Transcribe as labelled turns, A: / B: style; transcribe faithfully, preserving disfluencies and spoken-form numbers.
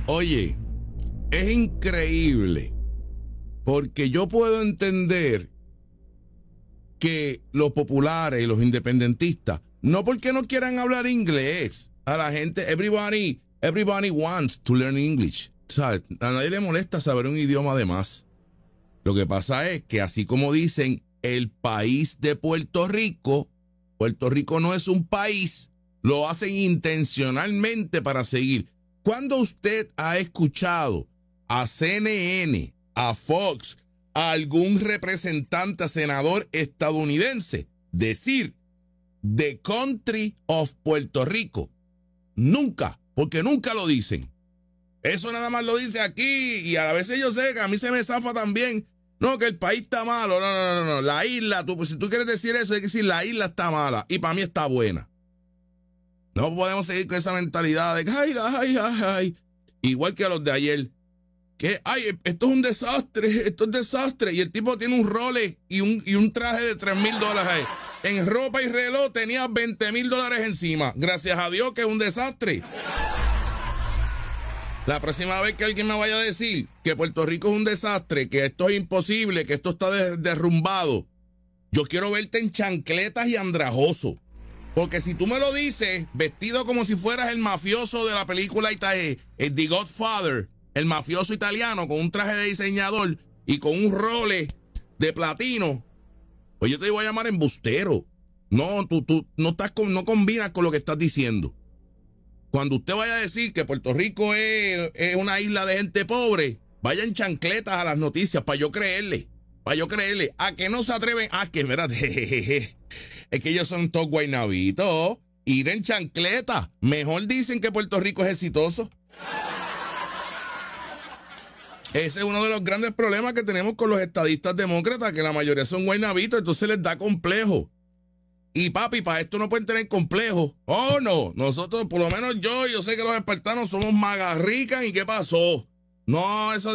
A: Oye, es increíble, porque yo puedo entender que los populares y los independentistas, no porque no quieran hablar inglés, a la gente, everybody, everybody wants to learn English. ¿Sabes? A nadie le molesta saber un idioma de más. Lo que pasa es que, así como dicen, el país de Puerto Rico, Puerto Rico no es un país, lo hacen intencionalmente para seguir. ¿Cuándo usted ha escuchado a C N N, a Fox, a algún representante, senador estadounidense decir The Country of Puerto Rico? Nunca, porque nunca lo dicen. Eso nada más lo dice aquí, y a veces yo sé que a mí se me zafa también. No, que el país está malo. No, no, no, no. La isla, tú, pues, si tú quieres decir eso, hay que decir la isla está mala. Y para mí está buena. No podemos seguir con esa mentalidad de que, ay, ay, ay, ay. Igual que a los de ayer. Que, ay, esto es un desastre, esto es desastre. Y el tipo tiene un Rolex y un, y un traje de tres mil dólares. En ropa y reloj tenía veinte mil dólares encima. Gracias a Dios que es un desastre. La próxima vez que alguien me vaya a decir que Puerto Rico es un desastre, que esto es imposible, que esto está de- derrumbado, yo quiero verte en chancletas y andrajoso. Porque si tú me lo dices vestido como si fueras el mafioso de la película ita- eh, The Godfather, el mafioso italiano con un traje de diseñador y con un role de platino, pues yo te voy a llamar embustero. No, tú, tú no, estás con, no combinas con lo que estás diciendo. Cuando usted vaya a decir que Puerto Rico es, es una isla de gente pobre, vaya en chancletas a las noticias para yo creerle. Para yo creerle. ¿A que no se atreven? Ah, que espérate. Jejeje. Es que ellos son todos guaynabitos. Ir en chancleta. Mejor dicen que Puerto Rico es exitoso. Ese es uno de los grandes problemas que tenemos con los estadistas demócratas, que la mayoría son guaynabitos, entonces les da complejo. Y papi, para esto no pueden tener complejo. Oh, no. Nosotros, por lo menos yo, yo sé que los espartanos somos magarricas. ¿Y qué pasó? No, eso